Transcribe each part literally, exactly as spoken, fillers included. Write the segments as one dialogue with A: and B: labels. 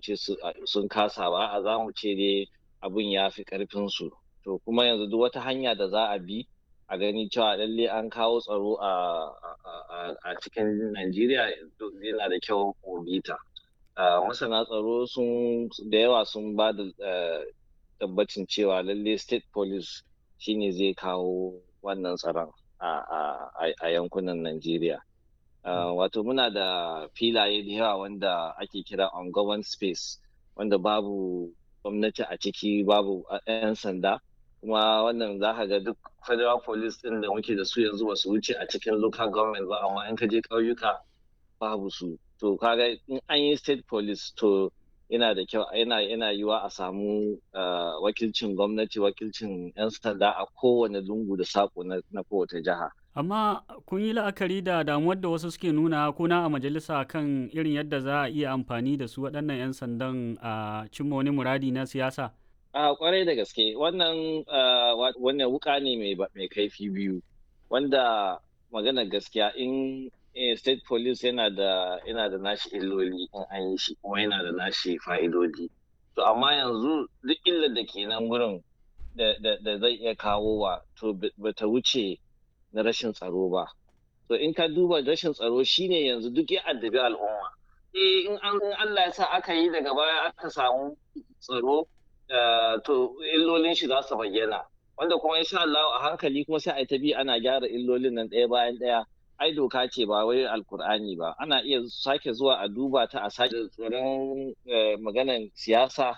A: ce sun kasa ba, a za mu ce dai abun ya fi ƙarfinsu. To kuma yanzu duk wata hanya da za a bi a gani cewa lalle an kawo tsaro a cikin Najeriya yana da kyau mu bi ta. Masana tsaro sun da yawa sun ba da tabbacin cewa lalle state police shine zai kawo wannan tsaron a yankunan Najeriya. Wato muna da filaye da yawa wanda ake kira ungoverned space, wanda babu gwamnati a ciki, babu 'yan sanda. Kuma wannan za ka ga duk federal police din da muke da su yanzu ba su wuce a cikin local government ba, amma in ka je ƙauyuka babu su. To kaga in an yi state police to yana da kyau, yana yana yiwa a samu wakilcin gwamnati, wakilcin 'yan sanda a kowane lungu da sako na kowace jiha.
B: Amma kun yi la'akari da damuwar da wasu suke nuna kuna a majalisa kan irin yadda za a iya amfani da su waɗannan 'yan sandan a cimma wani muradi na siyasa?
A: A kwarai da gaske wannan wannan wuka ne mai kaifi biyu, wanda maganar gaskiya in state police yana da yana da nashi illoli in an yi shi, kuma yana da nashi fa'idodi. To amma yanzu duk illar da ke nan gurin da zai iya kawo wa to bata wuce na rashin tsaro ba. To in ka duba rashin tsaro shine yanzu duk ya addabi al'umma. Eh in Allah ya sa aka yi daga baya aka samu tsaro, to illolin shi za su bayyana, wanda kuma insha Allah a hankali kuma sai a ta bi ana gyara illolin nan ɗaya bayan ɗaya. Ai doka ce ba wai alkur'ani ba, ana iya sake zuwa a duba ta a sake tsoron maganan siyasa.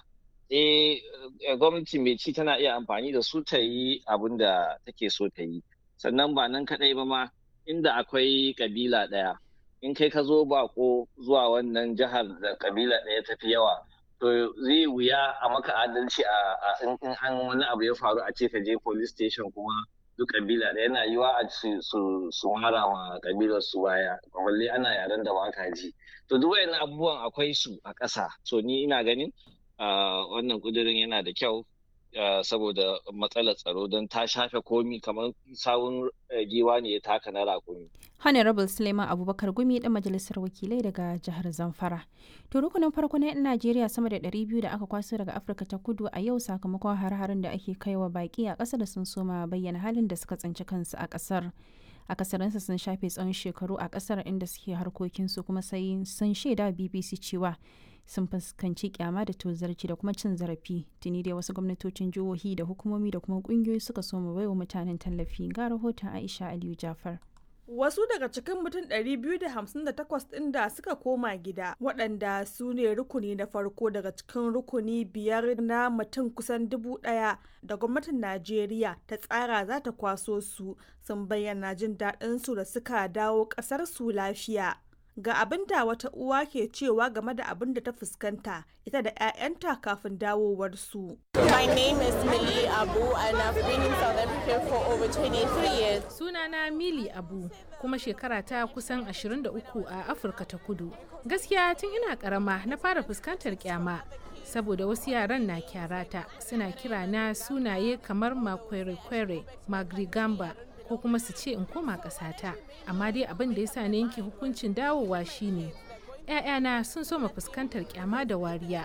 A: Eh gwamnati mai ci tana iya amfani da su ta yi abin da take so ta yi. Sannan ba nan kaɗai ba ma, inda akwai kabila ɗaya, in kai ka zo bako zuwa wannan jihar da kabila ɗaya tafi yawa, to zai wuya a maka adalci a in an wani abu ya faru a ce ka je police station kuma duk kabila ɗaya, yana yiwa a su su mara ma kabilar su baya, balle ana yaren da ba ka ji. To duk wayannan abubuwan akwai su a ƙasa. So ni ina ganin wannan kudirin yana da kyau saboda matsalar tsaro, don ta shafe komi, kamar sawun giwa ne ya taka na raƙumi.
C: Honorable Suleiman Abubakar Gumi ɗan majalisar wakilai daga jihar Zamfara. To rukunin farko na 'yan Najeriya sama da ɗari biyu da aka kwaso daga Afirka ta Kudu a yau sakamakon har-harin da ake kaiwa baƙi a ƙasar sun soma bayyana halin da suka tsinci kansu a ƙasar. Akasarinsu sun shafe tsawon shekaru a ƙasar inda suke harkokinsu, kuma sai sun shaida B B C cewa sun fuskanci kyama da tozarci da kuma cin zarafi. Tuni dai wasu gwamnatocin jihohi da hukumomi da kuma kungiyoyi suka so mu baiwa mutanen tallafi. Ga rahoton Aisha Aliyu Jafar.
D: Wasu daga cikin mutum ɗari biyu da hamsin da takwas ɗin da suka koma gida, waɗanda su ne rukuni na farko daga cikin rukuni biyar na mutum kusan dubu ɗaya da gwamnatin Najeriya ta tsara za ta kwaso su, sun bayyana jin daɗin su da suka dawo ƙasar su lafiya. Ga abin da wata uwa ke cewa game da abin da ta fuskanta ita da 'ya'yanta kafin dawowarsu.
E: My name is Millie Abu and I've been in South Africa for over twenty-three years.
F: Sunana Millie Abu, kuma shekara ta kusan ashirin da uku a Afirka ta Kudu. Gaskiya tun ina karama na fara fuskantar kyama saboda wasu yaran na kyarata, suna kira na sunaye kamar Makwere-kwere, Magrigamba, ko kuma su ce in koma ƙasata. Amma dai abin da ya sa na yanke hukuncin dawowa shine 'ya'yana sun soma fuskantar kyama da wariya